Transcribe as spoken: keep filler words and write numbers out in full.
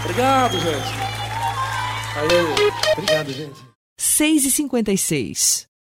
Obrigado, gente. Aí, obrigado, gente. seis e cinquenta e seis.